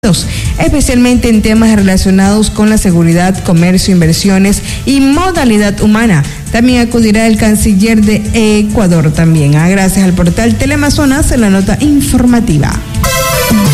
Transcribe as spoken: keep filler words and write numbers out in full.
especialmente en temas relacionados con la seguridad, comercio, inversiones y modalidad humana. También acudirá el canciller de Ecuador también, ah, gracias al portal Teleamazonas en la nota informativa.